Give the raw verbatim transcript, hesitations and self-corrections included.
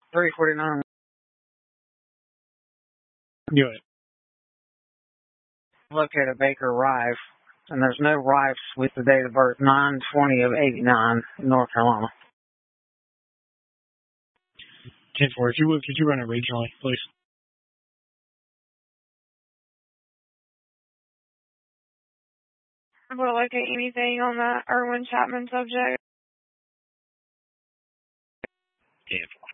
three forty-nine. Do it. Located Baker Rife, and there's no Rifes with the date of birth nine twenty of eighty-nine in North Carolina. ten four, if you would, could you run it regionally, please? Will locate anything on that Erwin Chapman subject? ten four.